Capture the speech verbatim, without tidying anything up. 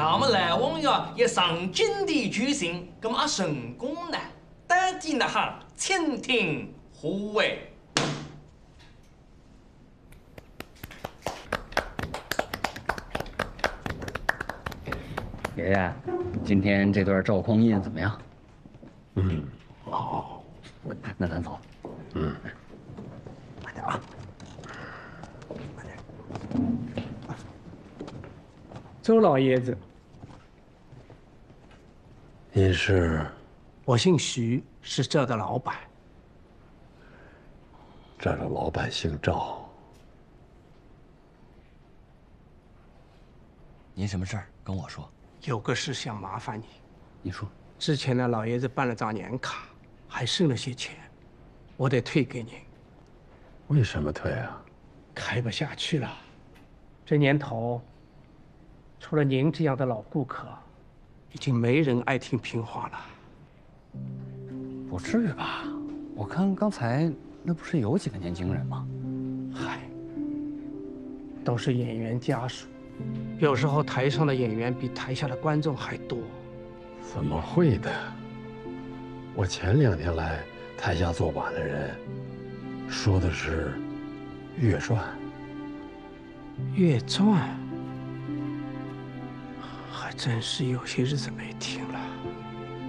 那么来往呀也上紧的举行，咁啊成功呢，大家呢哈，请听护卫。 爷爷，今天这段赵匡胤怎么样？ 嗯，好。 那咱走。 嗯， 慢点啊。 慢点。周老爷子， 您是？ 我姓徐，是这的老板。 这儿的老板姓赵。 您什么事儿跟我说？ 有个事想麻烦你， 你说。 之前呢，老爷子办了张年卡，还剩了些钱，我得退给您。 为什么退啊？ 开不下去了。这年头，除了您这样的老顾客，已经没人爱听评话了。 不至于吧？我看刚才那不是有几个年轻人吗？ 嗨，都是演员家属。 有时候台上的演员比台下的观众还多。 怎么会的？我前两天来台下做板的人，说的是月传。 月传，还真是有些日子没听了。